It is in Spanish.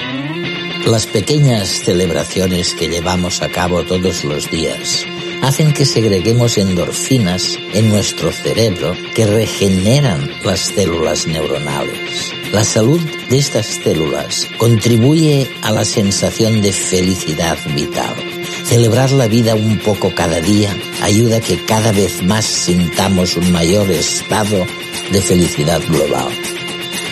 Las pequeñas celebraciones que llevamos a cabo todos los días hacen que segreguemos endorfinas en nuestro cerebro que regeneran las células neuronales. La salud de estas células contribuye a la sensación de felicidad vital. Celebrar la vida un poco cada día ayuda a que cada vez más sintamos un mayor estado de felicidad global.